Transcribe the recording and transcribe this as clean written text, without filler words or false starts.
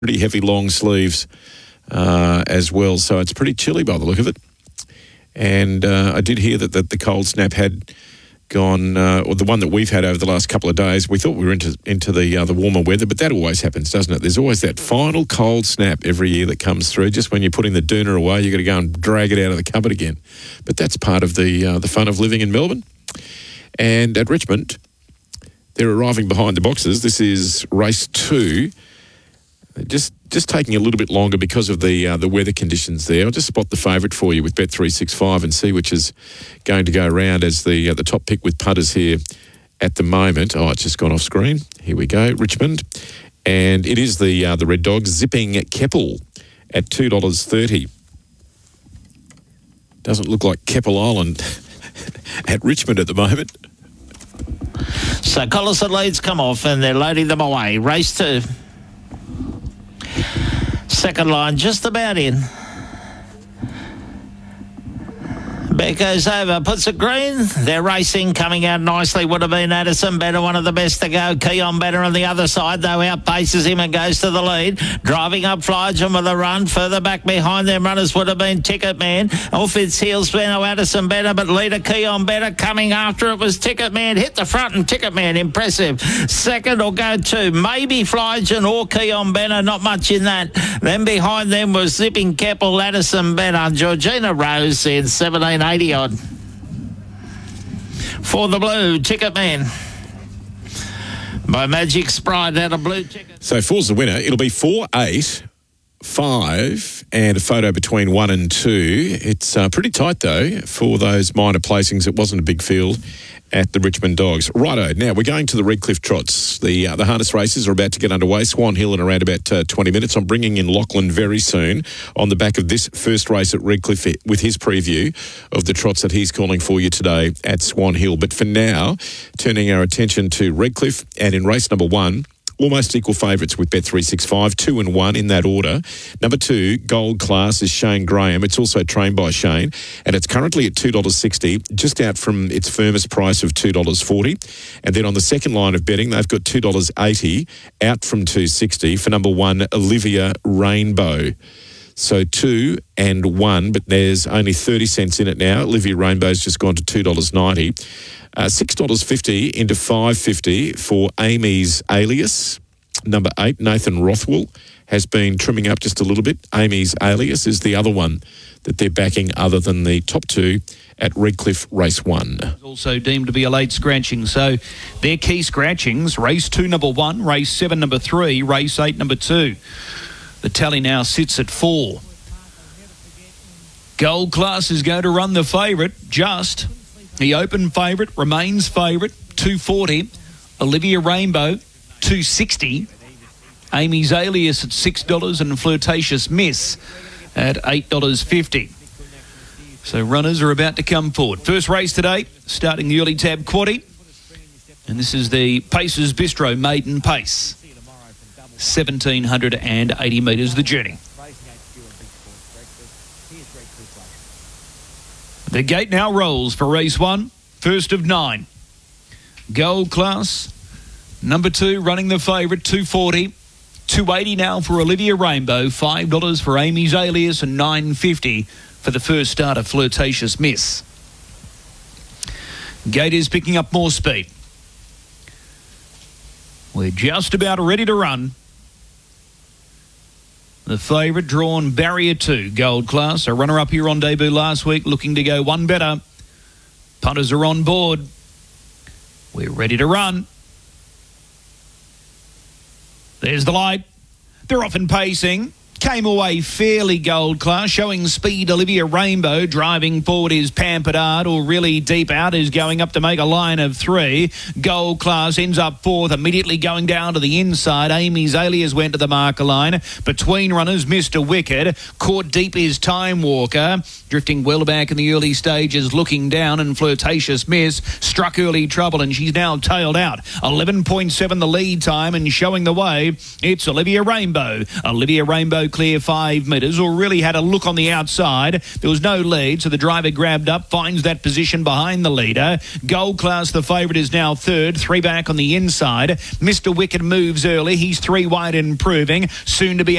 pretty heavy long sleeves as well. So it's pretty chilly by the look of it. And I did hear that the cold snap had gone, or the one that we've had over the last couple of days, we thought we were into the warmer weather, but that always happens, doesn't it? There's always that final cold snap every year that comes through. Just when you're putting the doona away, you've got to go and drag it out of the cupboard again. But that's part of the fun of living in Melbourne. And at Richmond, they're arriving behind the boxes. This is race 2. Just taking a little bit longer because of the weather conditions there. I'll just spot the favourite for you with Bet365 and see which is going to go round as the top pick with punters here at the moment. Oh, it's just gone off screen. Here we go, Richmond. And it is the Red Dogs, Zipping Keppel at $2.30. Doesn't look like Keppel Island at Richmond at the moment. So Collison leads come off and they're loading them away. Race 2. Second line just about in. Beck goes over, puts it green. They're racing, coming out nicely. Would have been Addison Better, one of the best to go. Keon Better on the other side, though, outpaces him and goes to the lead. Driving up Flygen with a run. Further back behind them runners would have been Ticket Man. Off its heels, Benno Addison Better, but leader Keon Better coming after it was Ticket Man. Hit the front and Ticket Man, impressive. Second will go to maybe Flygen or Keon Better, not much in that. Then behind them was Zipping Keppel, Addison Better. Georgina Rose in 1780 odd. For the blue, Ticket Man. By Magic Sprite out of blue ticket. So 4's the winner. It'll be 4, 8, 5 and a photo between 1 and 2. It's pretty tight, though, for those minor placings. It wasn't a big field at the Richmond Dogs. Righto, now we're going to the Redcliffe Trots. The harness races are about to get underway. Swan Hill in around about 20 minutes. I'm bringing in Lachlan very soon on the back of this first race at Redcliffe with his preview of the trots that he's calling for you today at Swan Hill. But for now, turning our attention to Redcliffe, and in race number 1, almost equal favourites with Bet365, 2 and 1 in that order. Number 2, Gold Class, is Shane Graham. It's also trained by Shane, and it's currently at $2.60, just out from its firmest price of $2.40. And then on the second line of betting, they've got $2.80, out from $2.60 for number 1, Olivia Rainbow. So 2 and 1, but there's only 30 cents in it now. Olivia Rainbow's just gone to $2.90. $6.50 into $5.50 for Amy's Alias. Number 8, Nathan Rothwell, has been trimming up just a little bit. Amy's Alias is the other one that they're backing other than the top 2 at Redcliffe Race 1. Also deemed to be a late scratching. So their key scratchings, Race 2, number 1, Race 7, number 3, Race 8, number 2. The tally now sits at 4. Gold Class is going to run the favourite, just. The open favourite remains favourite, $2.40. Olivia Rainbow, $2.60. Amy's Alias at $6 and Flirtatious Miss at $8.50. So runners are about to come forward. First race today, starting the early tab quaddie. And this is the Pacers Bistro Maiden Pace. 1,780 metres the journey. The gate now rolls for race 1, first of 9. Gold Class, number 2, running the favourite, $2.40. $2.80 now for Olivia Rainbow, $5 for Amy's Alias, and $9.50 for the first starter, Flirtatious Miss. Gate is picking up more speed. We're just about ready to run. The favourite drawn Barrier 2, Gold Class, a runner-up here on debut last week, looking to go one better. Punters are on board. We're ready to run. There's the light. They're off and pacing. Came away fairly Gold Class, showing speed. Olivia Rainbow driving forward is Pampered Art, or really deep out is going up to make a line of 3. Gold Class ends up 4th, immediately going down to the inside. Amy's Alias went to the marker line. Between runners, Mr. Wicked. Caught deep is Time Walker. Drifting well back in the early stages, looking down, and Flirtatious Miss struck early trouble, and she's now tailed out. 11.7 the lead time, and showing the way, it's Olivia Rainbow. Olivia Rainbow clear 5 metres, or really had a look on the outside. There was no lead, so the driver grabbed up, finds that position behind the leader. Gold Class, the favourite, is now 3rd, 3 back on the inside. Mr. Wicked moves early. He's 3 wide, improving. Soon to be